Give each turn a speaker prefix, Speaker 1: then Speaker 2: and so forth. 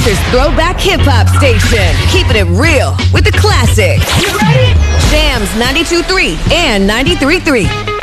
Speaker 1: Lancaster's throwback hip-hop station. Keeping it real with the classics.
Speaker 2: You ready?
Speaker 1: Jams 92.3 and 93.3.